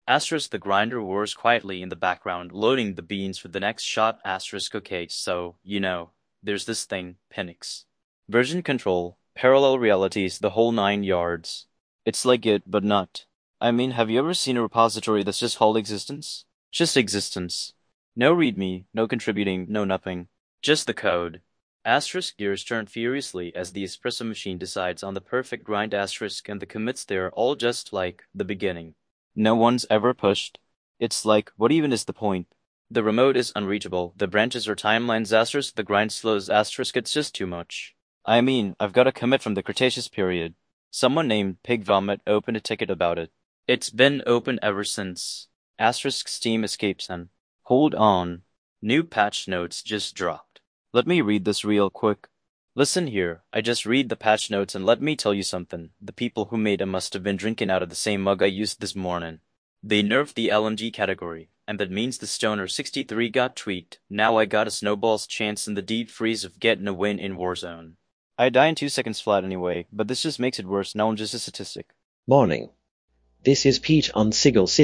Asterisk the grinder roars quietly in the background, loading the beans for the next shot. Asterisk okay, so, there's this thing, Penix. Version control, parallel realities, the whole 9 yards. It's like it, but not. I mean, have you ever seen a repository that's just called existence? Just existence. No readme, no contributing, no nothing. Just the code. Asterisk gears turn furiously as the espresso machine decides on the perfect grind asterisk and the commits there all just like the beginning. No one's ever pushed. It's like, what even is the point? The remote is unreachable, the branches are timelines asterisk, the grind slows asterisk, it's just too much. I mean, I've got a commit from the Cretaceous period. Someone named Pig Vomit opened a ticket about it. It's been open ever since. Asterisk Steam escapes and hold on. New patch notes just dropped. Let me read this real quick. Listen here, I just read the patch notes and let me tell you something. The people who made 'em must have been drinking out of the same mug I used this morning. They nerfed the LMG category, and that means the Stoner 63 got tweaked. Now I got a snowball's chance in the deep freeze of getting a win in Warzone. I die in 2 seconds flat anyway, but this just makes it worse. Now I'm just a statistic. Morning. This is Pete on Sigil City.